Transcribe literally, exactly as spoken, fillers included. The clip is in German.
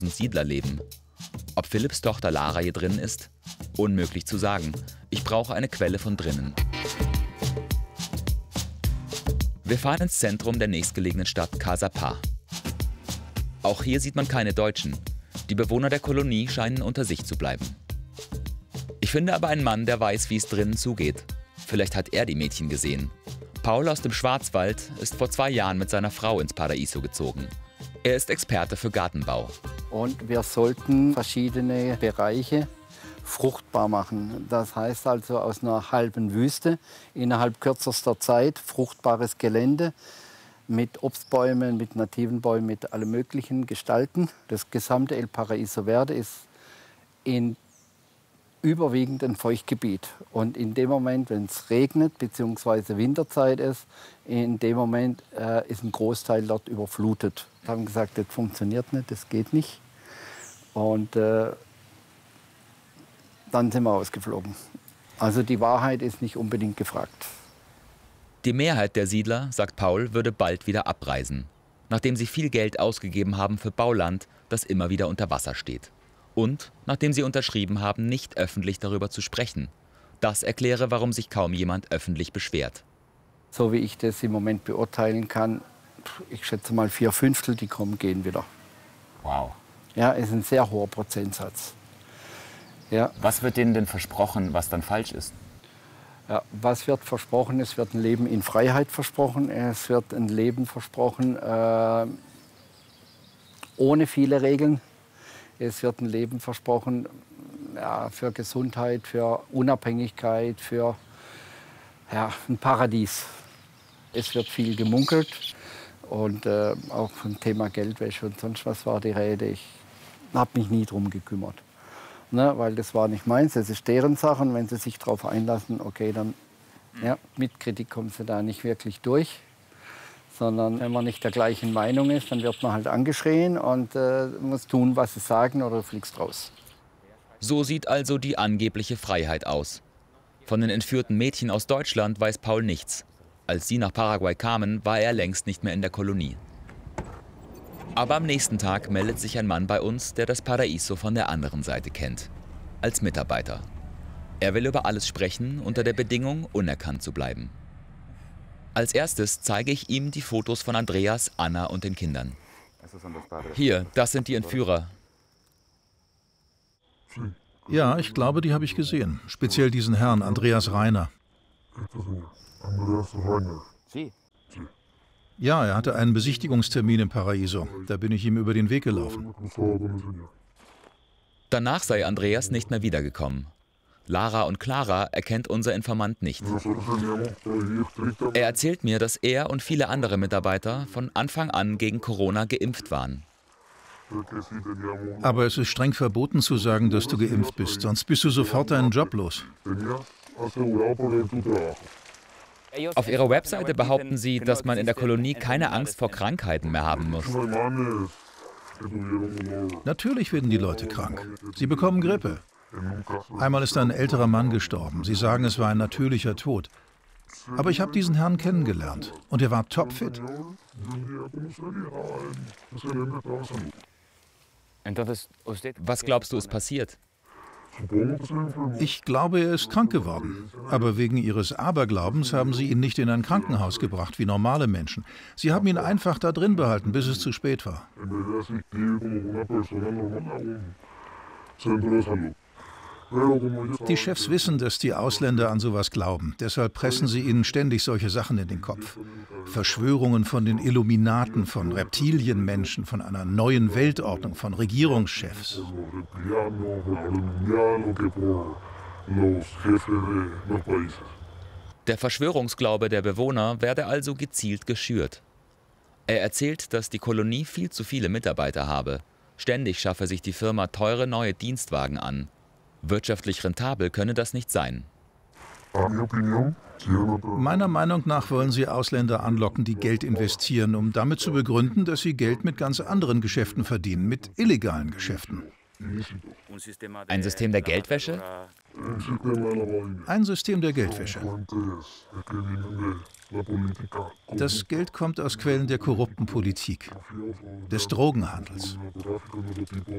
Siedler leben. Ob Philipps Tochter Lara hier drin ist? Unmöglich zu sagen. Ich brauche eine Quelle von drinnen. Wir fahren ins Zentrum der nächstgelegenen Stadt Caazapá. Auch hier sieht man keine Deutschen. Die Bewohner der Kolonie scheinen unter sich zu bleiben. Ich finde aber einen Mann, der weiß, wie es drinnen zugeht. Vielleicht hat er die Mädchen gesehen. Paul aus dem Schwarzwald ist vor zwei Jahren mit seiner Frau ins Paraíso gezogen. Er ist Experte für Gartenbau. Und wir sollten verschiedene Bereiche fruchtbar machen. Das heißt also aus einer halben Wüste innerhalb kürzester Zeit fruchtbares Gelände mit Obstbäumen, mit nativen Bäumen, mit allen möglichen Gestalten. Das gesamte El Paraíso Verde ist in überwiegend ein Feuchtgebiet. Und in dem Moment, wenn es regnet bzw. Winterzeit ist, in dem Moment äh, ist ein Großteil dort überflutet. Wir haben gesagt, das funktioniert nicht, das geht nicht. Und äh, dann sind wir ausgeflogen. Also die Wahrheit ist nicht unbedingt gefragt. Die Mehrheit der Siedler, sagt Paul, würde bald wieder abreisen, nachdem sie viel Geld ausgegeben haben für Bauland, das immer wieder unter Wasser steht. Und nachdem sie unterschrieben haben, nicht öffentlich darüber zu sprechen. Das erkläre, warum sich kaum jemand öffentlich beschwert. So wie ich das im Moment beurteilen kann, ich schätze mal vier Fünftel, die kommen, gehen wieder. Wow. Ja, ist ein sehr hoher Prozentsatz. Ja. Was wird denen denn versprochen, was dann falsch ist? Ja, was wird versprochen? Es wird ein Leben in Freiheit versprochen. Es wird ein Leben versprochen äh, ohne viele Regeln. Es wird ein Leben versprochen ja, für Gesundheit, für Unabhängigkeit, für ja, ein Paradies. Es wird viel gemunkelt und äh, auch vom Thema Geldwäsche und sonst was war die Rede. Ich habe mich nie drum gekümmert, ne, weil das war nicht meins, das ist deren Sache. Und wenn sie sich darauf einlassen, okay, dann ja, mit Kritik kommen sie da nicht wirklich durch. Sondern wenn man nicht der gleichen Meinung ist, dann wird man halt angeschrien und äh, muss tun, was sie sagen, oder du fliegst raus. So sieht also die angebliche Freiheit aus. Von den entführten Mädchen aus Deutschland weiß Paul nichts. Als sie nach Paraguay kamen, war er längst nicht mehr in der Kolonie. Aber am nächsten Tag meldet sich ein Mann bei uns, der das Paraíso von der anderen Seite kennt. Als Mitarbeiter. Er will über alles sprechen, unter der Bedingung, unerkannt zu bleiben. Als erstes zeige ich ihm die Fotos von Andreas, Anna und den Kindern. Hier, das sind die Entführer. Ja, ich glaube, die habe ich gesehen. Speziell diesen Herrn, Andreas Reiner. Ja, er hatte einen Besichtigungstermin im Paraíso. Da bin ich ihm über den Weg gelaufen. Danach sei Andreas nicht mehr wiedergekommen. Lara und Clara erkennt unser Informant nicht. Er erzählt mir, dass er und viele andere Mitarbeiter von Anfang an gegen Corona geimpft waren. Aber es ist streng verboten zu sagen, dass du geimpft bist, sonst bist du sofort deinen Job los. Auf ihrer Webseite behaupten sie, dass man in der Kolonie keine Angst vor Krankheiten mehr haben muss. Natürlich werden die Leute krank. Sie bekommen Grippe. Einmal ist ein älterer Mann gestorben. Sie sagen, es war ein natürlicher Tod. Aber ich habe diesen Herrn kennengelernt und er war topfit. Was glaubst du, ist passiert? Ich glaube, er ist krank geworden. Aber wegen ihres Aberglaubens haben sie ihn nicht in ein Krankenhaus gebracht, wie normale Menschen. Sie haben ihn einfach da drin behalten, bis es zu spät war. Die Chefs wissen, dass die Ausländer an sowas glauben. Deshalb pressen sie ihnen ständig solche Sachen in den Kopf. Verschwörungen von den Illuminaten, von Reptilienmenschen, von einer neuen Weltordnung, von Regierungschefs. Der Verschwörungsglaube der Bewohner werde also gezielt geschürt. Er erzählt, dass die Kolonie viel zu viele Mitarbeiter habe. Ständig schaffe sich die Firma teure neue Dienstwagen an. Wirtschaftlich rentabel könne das nicht sein. Meiner Meinung nach wollen sie Ausländer anlocken, die Geld investieren, um damit zu begründen, dass sie Geld mit ganz anderen Geschäften verdienen, mit illegalen Geschäften. Ein System der Geldwäsche? Ein System der Geldwäsche. Das Geld kommt aus Quellen der korrupten Politik, des Drogenhandels.